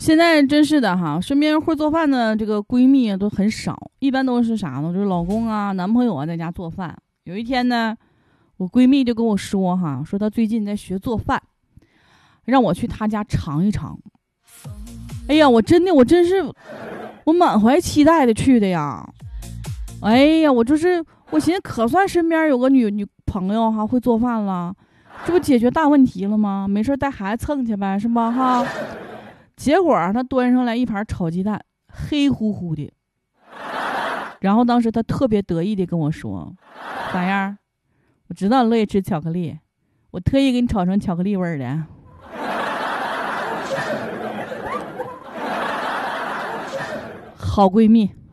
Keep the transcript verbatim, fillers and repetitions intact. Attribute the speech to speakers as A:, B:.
A: 现在真是的哈，身边会做饭的这个闺蜜都很少，一般都是啥呢？就是老公啊、男朋友啊在家做饭。有一天呢，我闺蜜就跟我说哈，说她最近在学做饭，让我去她家尝一尝。哎呀，我真的，我真是，我满怀期待的去的呀。哎呀，我就是我寻思，可算身边有个女女朋友哈会做饭了，这不解决大问题了吗？没事带孩子蹭去呗，是吧哈？结果他端上来一盘炒鸡蛋，黑乎乎的。然后当时他特别得意的跟我说：“咋样？我知道你乐意吃巧克力，我特意给你炒成巧克力味儿的。”好闺蜜。